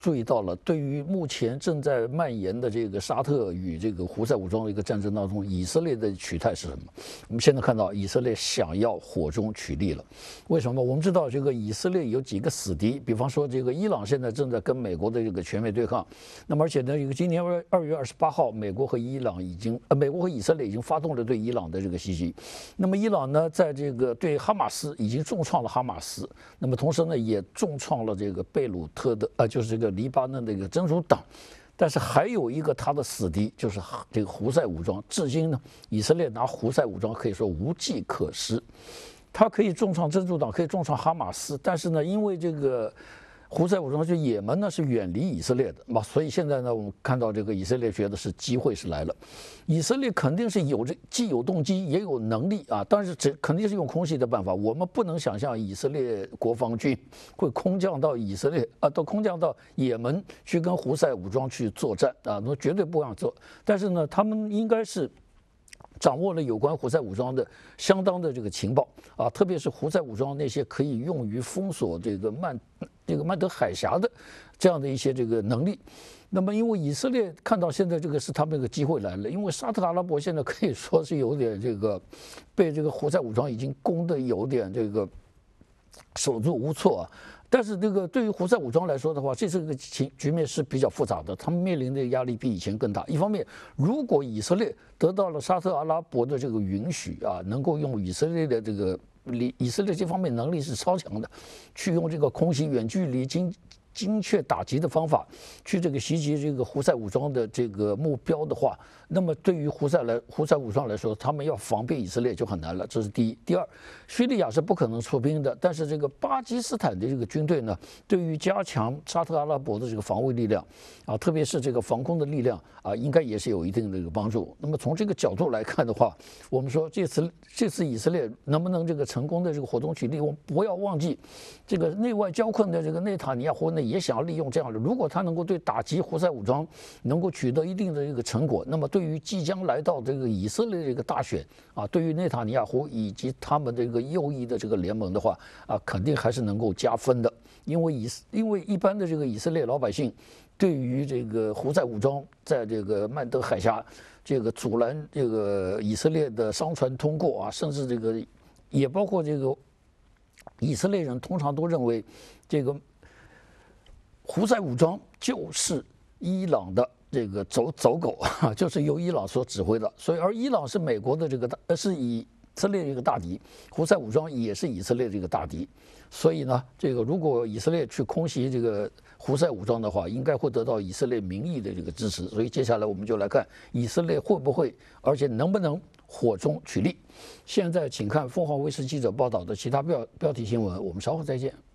注意到了，对于目前正在蔓延的这个沙特与这个胡塞武装的一个战争当中，以色列的取态是什么？我们现在看到以色列想要火中取栗了。为什么？我们知道这个以色列有几个死敌，比方说这个伊朗现在正在跟美国的这个全面对抗。那么而且呢，这个今年2月28号，美国和以色列已经发动了对伊朗的这个袭击。那么伊朗呢，在这个对哈马斯已经重创了哈马斯，那么同时呢，也重创了这个贝鲁特的就是这个黎巴嫩的一个真主党。但是还有一个他的死敌，就是这个胡塞武装。至今呢，以色列拿胡塞武装可以说无计可施。他可以重创真主党，可以重创哈马斯，但是呢，因为这个胡塞武装就也门呢是远离以色列的嘛，所以现在呢，我们看到这个以色列觉得是机会是来了。以色列肯定是既有动机也有能力啊，但是这肯定是用空袭的办法。我们不能想象以色列国防军会空降到空降到也门去跟胡塞武装去作战啊，那绝对不让做。但是呢，他们应该是掌握了有关胡塞武装的相当的这个情报啊，特别是胡塞武装那些可以用于封锁这个曼德海峡的这样的一些这个能力。那么，因为以色列看到现在这个是他们一个机会来了，因为沙特阿拉伯现在可以说是有点这个被这个胡塞武装已经攻得有点这个手足无措啊。但是这个对于胡塞武装来说的话，这是个局面是比较复杂的，他们面临的压力比以前更大。一方面，如果以色列得到了沙特阿拉伯的这个允许啊，能够用以色列的这个以色列这方面能力是超强的，去用这个空袭远距离精确打击的方法去这个袭击这个胡塞武装的这个目标的话，那么对于胡塞武装来说，他们要防备以色列就很难了。这是第一。第二，叙利亚是不可能出兵的，但是这个巴基斯坦的这个军队呢，对于加强沙特阿拉伯的这个防卫力量啊，特别是这个防空的力量啊，应该也是有一定的一个帮助。那么从这个角度来看的话，我们说这次以色列能不能这个成功的这个火中取栗，我们不要忘记这个内外交困的这个内塔尼亚胡呢，也想要利用这样的，如果他能够对打击胡塞武装能够取得一定的这个成果，那么对于即将来到这个以色列这个大选啊，对于内塔尼亚胡以及他们这个右翼的这个联盟的话啊，肯定还是能够加分的。因为一般的这个以色列老百姓对于这个胡塞武装在这个曼德海峡这个阻拦这个以色列的商船通过啊，甚至这个也包括这个以色列人通常都认为这个胡塞武装就是伊朗的这个走狗，就是由伊朗所指挥的。所以，而伊朗是美国的这个是以色列一个大敌，胡塞武装也是以色列这个大敌。所以呢，这个如果以色列去空袭这个胡塞武装的话，应该会得到以色列民意的这个支持。所以接下来我们就来看以色列会不会，而且能不能火中取栗。现在请看凤凰卫视记者报道的其他标题新闻，我们稍后再见。